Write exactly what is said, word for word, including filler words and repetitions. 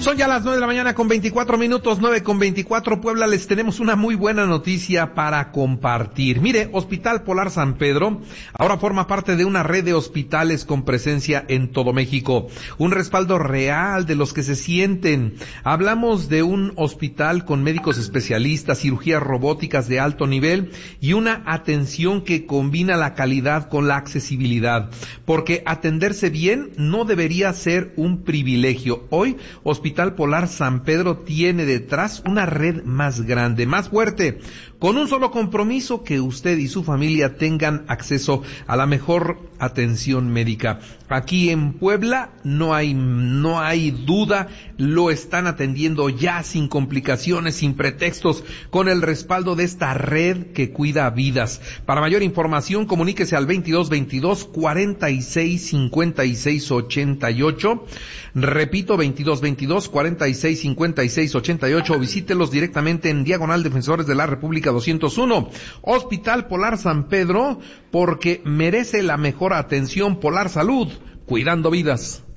Son ya las nueve de la mañana con veinticuatro minutos, nueve con veinticuatro. Puebla, les tenemos una muy buena noticia para compartir. Mire, Hospital Polar San Pedro ahora forma parte de una red de hospitales con presencia en todo México. Un respaldo real de los que se sienten. Hablamos de un hospital con médicos especialistas, cirugías robóticas de alto nivel y una atención que combina la calidad con la accesibilidad. Porque atenderse bien no debería ser un privilegio. Hoy, Hospital Hospital Polar San Pedro tiene detrás una red más grande, más fuerte, con un solo compromiso: que usted y su familia tengan acceso a la mejor atención médica. Aquí en Puebla no hay, no hay duda, lo están atendiendo ya sin complicaciones, sin pretextos, con el respaldo de esta red que cuida vidas. Para mayor información, comuníquese al veintidós veintidós cuarenta y seis cincuenta y seis ochenta y ocho. Repito, veintidós veintidós cuarenta y seis cincuenta y seis ochenta y ocho, o visítelos directamente en Diagonal Defensores de la República doscientos uno. Hospital Polar San Pedro, porque merece la mejor atención. Polar Salud, cuidando vidas.